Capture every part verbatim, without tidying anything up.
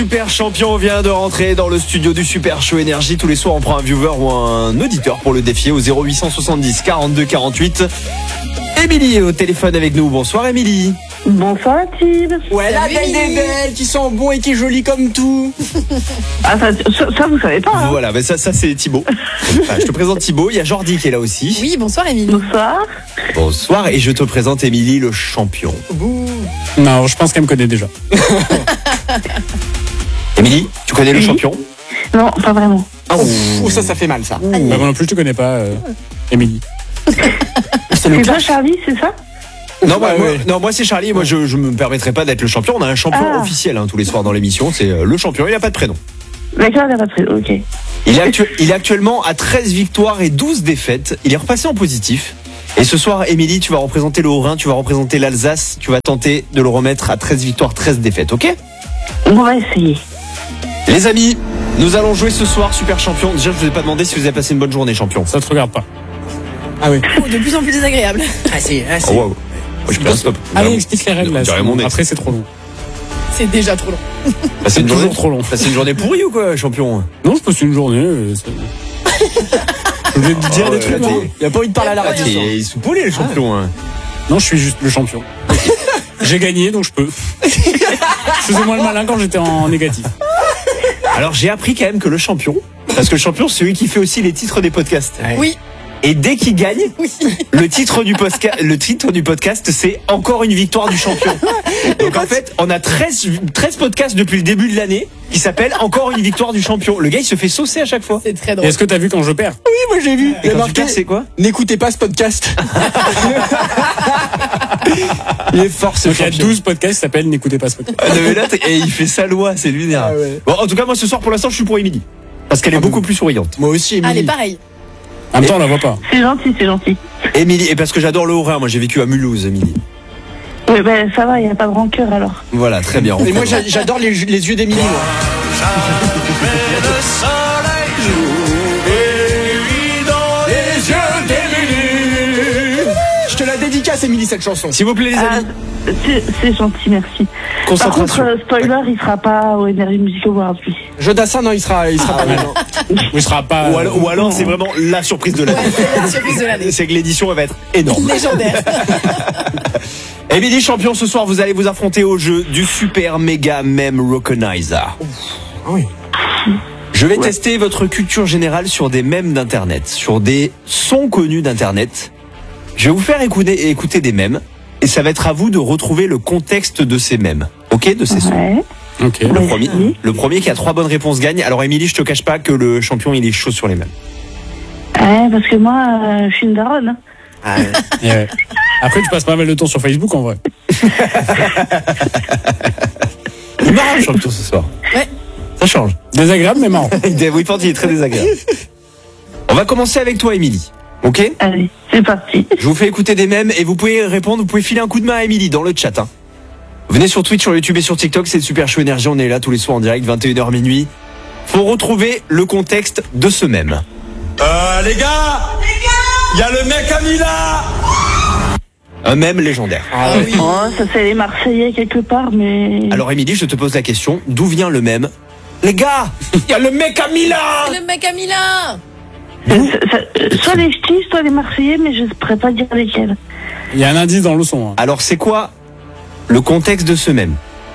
Super champion vient de rentrer dans le studio du Super Show Énergie. Tous les soirs, on prend un viewer ou un auditeur pour le défier au zéro huit cent soixante-dix quarante-deux quarante-huit. Émilie est au téléphone avec nous. Bonsoir Émilie. Bonsoir Tim. Ouais, la belle des belles, qui sent bon et qui est jolie comme tout. Ah, ça, ça, ça vous savez pas. Hein. Voilà, mais ça, ça c'est Thibaut. Enfin, je te présente Thibaut. Il y a Jordi qui est là aussi. Oui, bonsoir Émilie. Bonsoir. Bonsoir, et je te présente Émilie, le champion. Bouh. Non, je pense qu'elle me connaît déjà. Émilie, tu connais le Oui. champion? Non, pas vraiment. Oh. Ouh, ça, ça fait mal, ça. Bah, moi non plus, je te connais pas, euh, Émilie. C'est le C'est toi clash. Charlie, c'est ça? Non, moi, Ouais, moi- ouais. non, moi c'est Charlie. Moi, je, je me permettrai pas d'être le champion. On a un champion Ah. officiel hein, tous les soirs dans l'émission. C'est euh, le champion. Il a pas de prénom. D'accord, il a pas de prénom, ok. Il est, actu- il est actuellement à treize victoires et douze défaites. Il est repassé en positif. Et ce soir, Émilie, tu vas représenter le Haut-Rhin, tu vas représenter l'Alsace. Tu vas tenter de le remettre à treize victoires, treize défaites, ok? On va essayer. Les amis, nous allons jouer ce soir Super Champion. Déjà, je vous ai pas demandé si vous avez passé une bonne journée, champion. Ça te regarde pas. Ah oui. Oh, de plus en plus désagréable. Ah, c'est. Ah, Oh, c'est... wow. Moi, je suis bien stop. Allez, Vraiment. explique les règles là. On dirait mon ex. Après, c'est trop long. C'est déjà trop long. Passez C'est une toujours journée- trop long. Passez une journée pourrie ou quoi, champion? Non, je passe une journée. euh, c'est- Je voulais te dire Oh, des ouais, trucs. là, hein. t'es- Il a pas envie de parler à la radio. Il est sous-poulé, le champion. hein. Non, je suis juste le champion. J'ai gagné, donc je peux. Je faisais moins le malin quand j'étais en négatif. Alors, j'ai appris quand même que le champion, parce que le champion, c'est celui qui fait aussi les titres des podcasts. Oui, Et dès qu'il gagne, oui. le titre du podcast, le titre du podcast, c'est encore une victoire du champion. Donc en fait, on a treize, treize podcasts depuis le début de l'année qui s'appellent encore une victoire du champion. Le gars, il se fait saucer à chaque fois. C'est très Et drôle. est-ce que t'as vu quand je perds? Oui, moi j'ai vu. Et Il a quand tu marqué. perds, c'est quoi? N'écoutez pas ce podcast. Il est fort, ce Donc il y a champion. douze podcasts qui s'appellent N'écoutez pas ce podcast. Ah, non, mais là, t'es- et il fait sa loi, c'est lunaire. Ah ouais. Bon, en tout cas, moi, ce soir, pour l'instant, je suis pour Émilie. Parce qu'elle est beaucoup plus souriante. Moi aussi, Émilie. Allez, pareil. En même temps, on la voit pas. C'est gentil, c'est gentil. Émilie, et parce que j'adore le Haut-Rhin, moi, j'ai vécu à Mulhouse, Émilie. Oui, ben ça va, il n'y a pas de rancœur alors. Voilà, très bien. Et moi, j'a- j'adore les, les yeux d'Émilie. moi. Je te la dédicace, Émilie, cette chanson. S'il vous plaît, les Ah, amis. c'est c'est gentil, merci. Par Concentration. contre, euh, spoiler, il sera pas au Energy Music Awards, lui. Jodassin, non, il sera, il sera pas ouais. mal. non. Ou il sera pas. Ou alors, ou alors, c'est vraiment la surprise de l'année. Surprise de l'année. C'est que l'édition elle va être énorme. Légendaire. Émilie champion, ce soir vous allez vous affronter au jeu du Super Mega Meme Recognizer. Ah oui. Je vais tester votre culture générale sur des mèmes d'internet, sur des sons connus d'internet. Je vais vous faire écouter, écouter des mèmes et ça va être à vous de retrouver le contexte de ces mèmes. Ok, de ces sons. Ouais. Ok. Le Ouais. premier, le premier qui a trois bonnes réponses gagne. Alors Émilie, je te cache pas que le champion il est chaud sur les mèmes. Ouais, parce que moi, euh, je suis une daronne. hein. Et ouais. Après, tu passes pas mal de temps sur Facebook en vrai. Il est marrant le champion ce soir. Ouais. Ça change. Désagréable, mais marrant. Oui, il est très désagréable. On va commencer avec toi, Émilie. Ok? Allez, c'est parti. Je vous fais écouter des mèmes et vous pouvez répondre, vous pouvez filer un coup de main à Émilie dans le chat. Hein. Venez sur Twitch, sur YouTube et sur TikTok, c'est le Super Show Énergie, on est là tous les soirs en direct, vingt et une heures minuit. Faut retrouver le contexte de ce mème. Euh, les gars Il y a le mec à Mila. Un mème légendaire. Ah oui. Oh, ça c'est les Marseillais quelque part, mais... Alors Émilie, je te pose la question, d'où vient le mème? Les gars, il y a le mec à Milan. Le mec à Milan. Ça- ça- euh, soit les ch'tis, soit les Marseillais, mais je ne pourrais pas dire lesquels. Il y a un indice dans le son. hein. Alors c'est quoi le contexte de ce mème?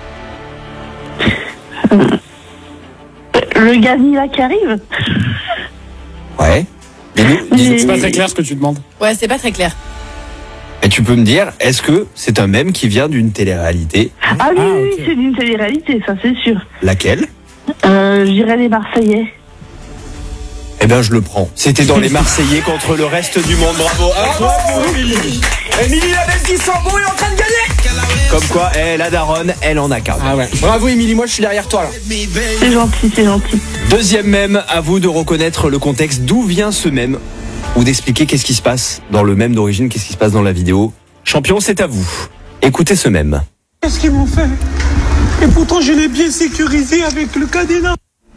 Le Gazi là qui arrive. Ouais. Dis-nous, dis-nous. C'est pas très clair ce que tu demandes. Ouais, c'est pas très clair. Et tu peux me dire, est-ce que c'est un mème qui vient d'une télé-réalité? Ah oui, Ah, oui, ok. c'est d'une télé-réalité, ça c'est sûr. Laquelle? Euh, je dirais les Marseillais. Eh ben je le prends. C'était dans les Marseillais contre le reste du monde. Bravo. À toi, Émilie. Émilie, la belle qui sent bon, il est en train de gagner. Comme quoi, eh, la daronne, elle en a qu'un. Ah ouais. Bravo, Émilie, moi je suis derrière toi là. C'est gentil, c'est gentil. Deuxième mème, à vous de reconnaître le contexte. D'où vient ce mème? Ou d'expliquer qu'est-ce qui se passe dans le mème d'origine, qu'est-ce qui se passe dans la vidéo. Champion, c'est à vous. Écoutez ce mème. Qu'est-ce qu'ils m'ont fait? Et pourtant, je l'ai bien sécurisé avec le cadenas.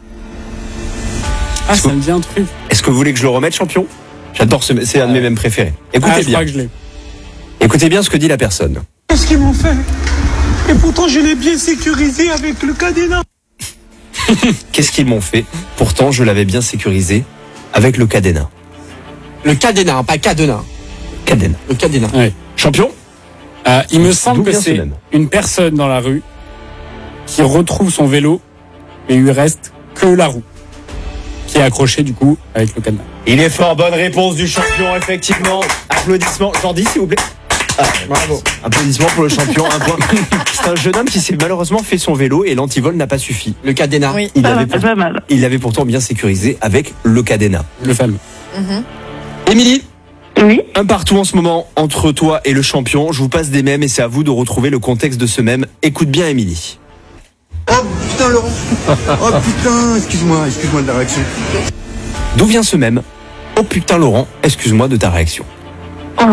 Ah, ça me dit un truc. Est-ce que vous voulez que je le remette, champion? J'adore ce mème, c'est un de mes mèmes préférés. Écoutez Ah, je bien. crois que je l'ai. Écoutez bien ce que dit la personne. Qu'est-ce qu'ils m'ont fait? Et pourtant, je l'ai bien sécurisé avec le cadenas. Qu'est-ce qu'ils m'ont fait? Pourtant, je l'avais bien sécurisé avec le cadenas. Le cadenas, hein, pas cadenas. Cadenas. Le cadenas. Ouais. Champion? Euh, il me D'où semble que vient ce c'est même une personne dans la rue qui retrouve son vélo et il lui reste que la roue qui est accrochée du coup avec le cadenas. Il est fort, bonne réponse du champion, effectivement. Applaudissements. Jordi, s'il vous plaît. Ah, Bravo. applaudissements pour le champion, un point. C'est un jeune homme qui s'est malheureusement fait son vélo et l'antivol n'a pas suffi. Le cadenas. Oui. Il Pas l'avait mal, pour- pas mal. il l'avait pourtant bien sécurisé avec le cadenas. Le fameux. Émilie, Oui. un partout en ce moment entre toi et le champion. Je vous passe des mèmes et c'est à vous de retrouver le contexte de ce mème. Écoute bien, Émilie. Oh putain Laurent. Oh putain, excuse-moi, excuse-moi de la réaction. D'où vient ce mème? Oh putain, Laurent, excuse-moi de ta réaction. Oh.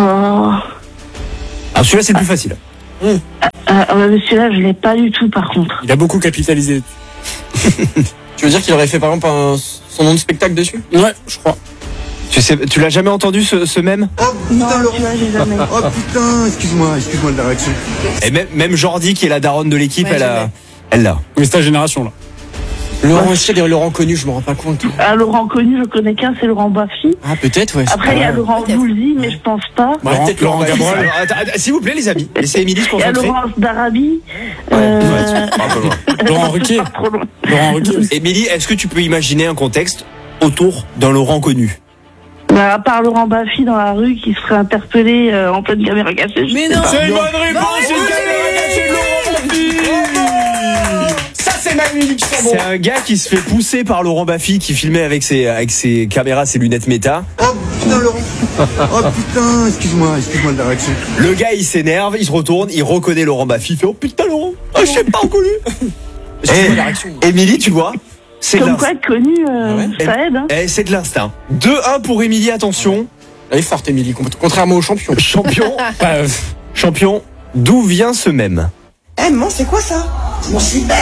Alors celui-là, c'est le plus facile. Euh, euh, celui-là, je l'ai pas du tout, par contre. Il a beaucoup capitalisé. Tu veux dire qu'il aurait fait par exemple un, son nom de spectacle dessus? Ouais, je crois. Tu sais, tu l'as jamais entendu ce, ce mème? Oh Non, putain Laurent. celui-là, j'ai jamais. Oh putain, excuse-moi, excuse-moi de la réaction. Et même, même Jordi, qui est la daronne de l'équipe, Ouais, elle a, jamais. elle l'a. Mais c'est ta génération là. Laurent, est-ce qu'il y a des Laurent connus? Je me rends pas compte. Ah, Laurent connu, je connais qu'un, c'est Laurent Baffy. Ah, peut-être, ouais. Après, il y a Ouais. Laurent Peut-être. Voulzy, mais je pense pas. Ouais, Laurent, peut-être Laurent Laurent Gabrol. Alors, attends, attends, s'il vous plaît, les amis, laissez Émilie se Il y a concentrer. Laurent d'Arabie. Ouais, Euh, ouais, tu- un peu loin. Laurent Ruquier. trop loin. Laurent Ruquier aussi. Émilie, est-ce que tu peux imaginer un contexte autour d'un Laurent connu? Bah, à part Laurent Baffy dans la rue qui serait interpellé euh, en pleine caméra cachée. je Mais sais non. pas. C'est une bonne réponse, c'est une caméra cachée de Laurent Baffy. Ça, c'est Manu Luxembourg. C'est un gars qui se fait pousser par Laurent Baffy qui filmait avec ses, avec ses caméras, ses lunettes méta. Oh putain Laurent. Oh putain, excuse-moi, excuse-moi de la réaction. Le gars, il s'énerve, il se retourne, il reconnaît Laurent Baffy, il fait oh putain Laurent, oh, je sais pas reconnu. Excuse-moi de la réaction. Émilie, tu vois, c'est de Comme quoi, l'instinct. être connu, euh, Ah ouais ça aide. Hein. Eh, c'est de l'instinct. deux un pour Émilie, attention. Elle est forte, Émilie, contrairement au champion. Champion, Bah, euh, champion, d'où vient ce mème? Eh maman, c'est quoi ça? Mon slipper.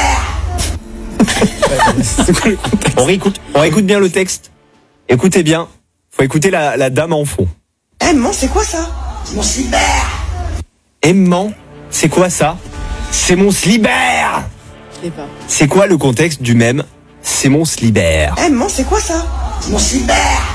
c'est quoi le contexte? On réécoute, on réécoute bien le texte. Écoutez bien, faut écouter la, la dame en fond. Eh maman, c'est quoi ça? Mon slipper. Aimant, c'est quoi ça? C'est mon slibert. Je l'ai pas. C'est quoi le contexte du mème? C'est mon slibert. Eh maman, c'est quoi ça? Mon slipper.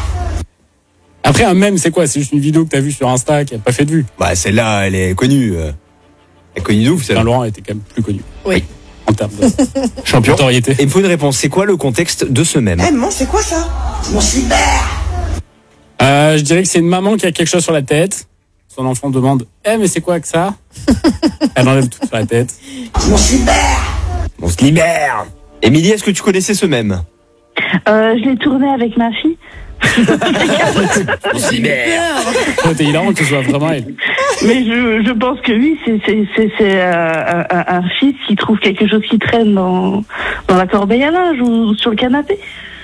Après, un mème, c'est quoi? C'est juste une vidéo que t'as vue sur Insta qui a pas fait de vue. Bah celle-là, elle est connue. euh, Elle est connue d'où, Enfin, celle-là. Laurent était quand même plus connu. Oui. En termes de Champion. notoriété. Et il me faut une réponse. C'est quoi le contexte de ce mème? Eh maman, c'est quoi ça? Mon slipper. Euh, je dirais que c'est une maman qui a quelque chose sur la tête. Son enfant demande Eh, mais c'est quoi que ça? Elle enlève tout sur la tête. Mon slipper. Mon slibert. Émilie, est-ce que tu connaissais ce mème? Euh, je l'ai tourné avec ma fille. Mon slibert. C'était hilarant que ce soit vraiment elle. Mais je, je pense que oui, c'est c'est c'est c'est euh, un, un fils qui trouve quelque chose qui traîne dans dans la corbeille à linge ou sur le canapé.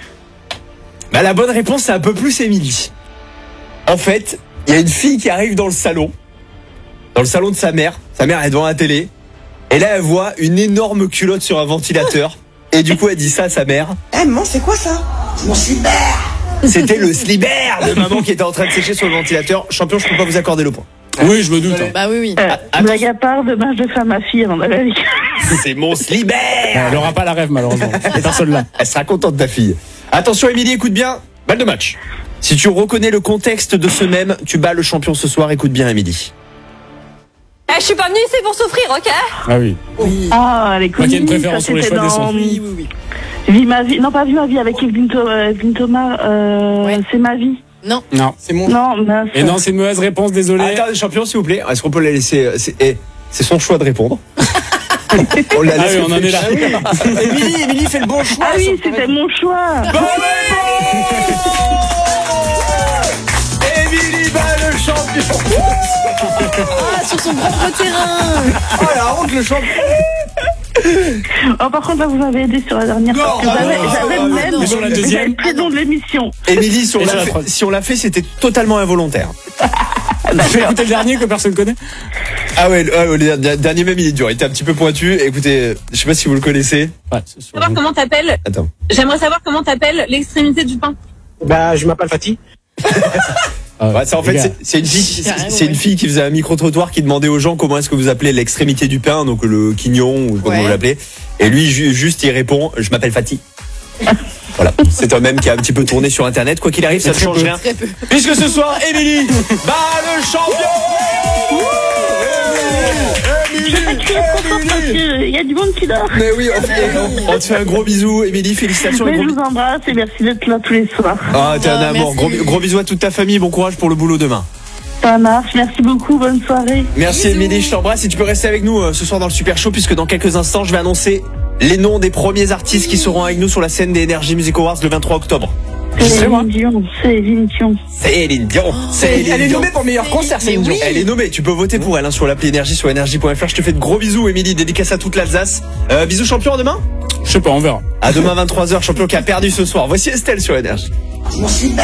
Bah la bonne réponse, c'est un peu plus Émilie. En fait, il y a une fille qui arrive dans le salon. Dans le salon de sa mère. Sa mère est devant la télé. Et là, elle voit une énorme culotte sur un ventilateur. Et du coup, elle dit ça à sa mère. Eh maman, c'est quoi ça? Mon slipper. C'était le slibert de maman qui était en train de sécher sur le ventilateur. Champion, je peux pas vous accorder le point. Oui, je me doute. hein. Bah oui, oui. Euh, attends. blague à part, demain je le fais à ma fille avant d'aller avec. C'est mon slibert. Elle aura pas la rêve, malheureusement. C'est personne là. Elle sera contente de ta fille. Attention, Émilie, écoute bien. Balle de match. Si tu reconnais le contexte de ce mème, tu bats le champion ce soir. Écoute bien, Émilie. Eh, je suis pas venue ici pour souffrir, ok? Ah oui. Oui. Ah, elle est Moi connue. qui ai une ça, préférence sur les c'était choix des dans sons. Oui, oui, oui. Vie ma vie. Non, pas vie ma vie avec Evelyne Thomas. Evelyne Thomas euh, Ouais. C'est ma vie. Non. Non. C'est mon. Non, mince. Et non, c'est une mauvaise réponse, désolé. Attends, champion, s'il vous plaît. Est-ce qu'on peut la laisser euh, C'est eh, c'est son choix de répondre. On la Ah laisse oui, on en est là. Émilie, Émilie fait le bon choix. Ah oui, sur- c'était mon choix. Émilie bat le champion. Ah, sur son propre terrain. Oh la honte, le champion. Oh, par contre, là, vous m'avez aidé sur la dernière. Non, parce que ah j'avais non, j'avais ah le non, même. mais sur la deuxième. J'avais le prénom de l'émission. Émilie, si on Et l'a sur la fait, troisième. si on l'a fait, c'était totalement involontaire. Fais écouter le dernier que personne connaît. Ah ouais, le, ah ouais, le der- dernier même il est dur. Il était un petit peu pointu. Écoutez, je sais pas si vous le connaissez. Ouais, c'est sûr. Savoir comment t'appelles. Attends. J'aimerais savoir comment t'appelles l'extrémité du pain. Bah, je m'appelle Fatih. Ah, Ouais, ça, en les fait, gars. c'est- c'est une fille, Carrément, c'est une ouais. fille qui faisait un micro-trottoir qui demandait aux gens comment est-ce que vous appelez l'extrémité du pain, donc le quignon, ou comment Ouais. vous l'appelez. Et lui, ju- juste, il répond, je m'appelle Fatih. Voilà. C'est un mème qui a un petit peu tourné sur Internet. Quoi qu'il arrive, ça ne Très change peu. rien. Très peu. Puisque ce soir, Émilie bat le champion. Je vais crier trop fort parce qu'il y a du monde qui dort. Mais oui, on fait. On te fait un gros bisou, Émilie. Félicitations. et Mais gros je bisous. vous embrasse et merci d'être là tous les soirs. Ah, t'es un Ah, amour. merci. Gros, gros bisous à toute ta famille. Bon courage pour le boulot demain. Ça marche, merci beaucoup, bonne soirée. Merci Bisous. Émilie, je t'embrasse et tu peux rester avec nous euh, ce soir dans le Super Show puisque dans quelques instants je vais annoncer les noms des premiers artistes qui seront avec nous sur la scène des Energy Music Awards le vingt-trois octobre. Je serai, moi. Céline Dion, Céline Dion. Céline Dion, Céline Elle est Dion. nommée pour meilleur concert, Céline Dion. Elle est nommée, tu peux voter pour elle hein, sur l'appli Énergie sur énergie point f r. Je te fais de gros bisous Émilie, dédicace à toute l'Alsace. Euh, bisous champion à demain. Je sais pas, on verra. À demain vingt-trois heures, champion qui a perdu ce soir. Voici Estelle sur Énergie.